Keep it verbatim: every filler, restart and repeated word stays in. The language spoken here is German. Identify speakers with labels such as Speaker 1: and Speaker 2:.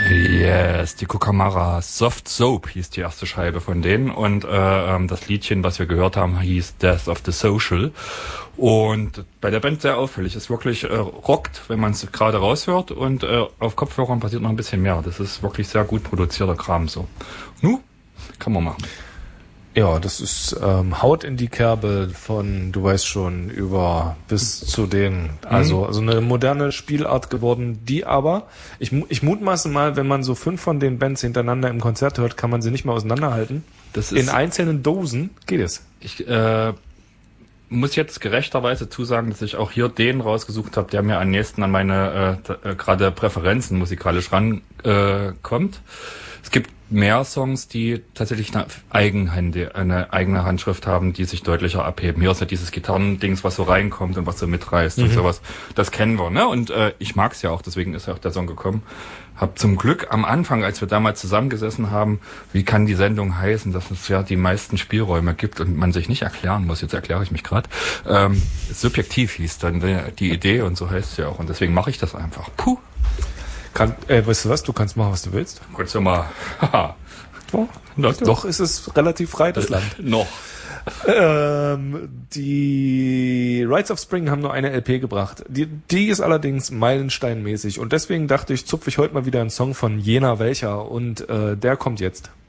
Speaker 1: Yes, die Cookamara Soft Soap hieß die erste Scheibe von denen und äh, das Liedchen, was wir gehört haben, hieß Death of the Social. Und bei der Band sehr auffällig, ist wirklich äh, rockt, wenn man es gerade raushört, und äh, auf Kopfhörern passiert noch ein bisschen mehr. Das ist wirklich sehr gut produzierter Kram so. Nu, kann man machen.
Speaker 2: Ja, das ist ähm, Haut in die Kerbe von, du weißt schon, über bis zu den, also, mhm. also eine moderne Spielart geworden, die aber, ich, ich mutmaße mal, wenn man so fünf von den Bands hintereinander im Konzert hört, kann man sie nicht mehr auseinanderhalten. Das ist in einzelnen Dosen geht es.
Speaker 1: Ich äh, muss jetzt gerechterweise zusagen, dass ich auch hier den rausgesucht habe, der mir am nächsten an meine äh, äh, gerade Präferenzen musikalisch rankommt. Äh, kommt. Es gibt mehr Songs, die tatsächlich eine, Eigenhand, eine eigene Handschrift haben, die sich deutlicher abheben. Hier ist ja dieses Gitarrendings, was so reinkommt und was so mitreißt mhm. und sowas. Das kennen wir, ne? Und äh, ich mag's ja auch, deswegen ist ja auch der Song gekommen. Hab zum Glück am Anfang, als wir damals zusammengesessen haben, wie kann die Sendung heißen, dass es ja die meisten Spielräume gibt und man sich nicht erklären muss, jetzt erkläre ich mich gerade, ähm, subjektiv hieß dann die, die Idee und so heißt es ja auch. Und deswegen mache ich das einfach. Puh.
Speaker 2: Kann, äh, weißt du was, du kannst machen, was du willst.
Speaker 1: Kurz mal. Haha.
Speaker 2: Doch, doch, doch ist es relativ frei, das Land.
Speaker 1: Noch.
Speaker 2: Ähm, die Rites of Spring haben nur eine L P gebracht. Die, die ist allerdings meilensteinmäßig. Und deswegen dachte ich, zupfe ich heute mal wieder einen Song von jener welcher. Und äh, der kommt jetzt.